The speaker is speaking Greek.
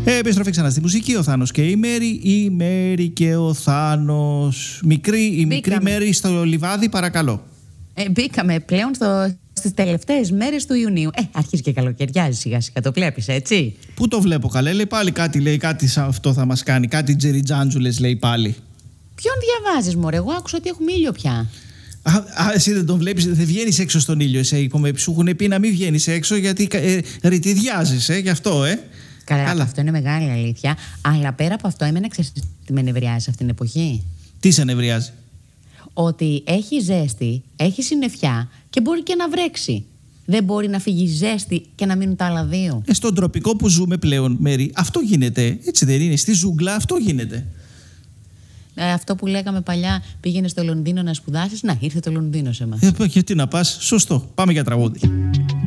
Επιστροφή ξανά στη μουσική, ο Θάνος και η Μέρη, η Μέρη και ο Θάνος. Η μικρή Μέρη στο λιβάδι, παρακαλώ. Μπήκαμε πλέον στις τελευταίες μέρες του Ιουνίου. Αρχίζει και καλοκαιριάζει σιγά σιγά, το βλέπεις έτσι. Πού το βλέπω καλέ, λέει πάλι κάτι σαν αυτό θα μας κάνει, κάτι τζεριτζάντζουλες λέει πάλι. Ποιον διαβάζεις μωρέ, εγώ άκουσα ότι έχουμε ήλιο πια. Εσύ δεν τον βλέπεις, δεν βγαίνεις έξω στον ήλιο, εσύ, σου έχουν πει να μην βγαίνεις έξω γιατί ρητιδιάζεις, γι' αυτό, Καλά, αυτό είναι μεγάλη αλήθεια. Αλλά πέρα από αυτό, εμένα ξέρεις τι με ενευριάζει αυτήν την εποχή. Τι σε ενευριάζει? Ότι έχει ζέστη, έχει συννεφιά και μπορεί και να βρέξει. Δεν μπορεί να φύγει ζέστη και να μείνουν τα άλλα δύο. Στον τροπικό που ζούμε πλέον, Μέρη, αυτό γίνεται. Έτσι δεν είναι? Στη ζούγκλα αυτό γίνεται. Αυτό που λέγαμε παλιά, πήγαινε στο Λονδίνο να σπουδάσεις. Να, ήρθε το Λονδίνο σε μας. Γιατί να πας, σωστό. Πάμε για τραγούδι.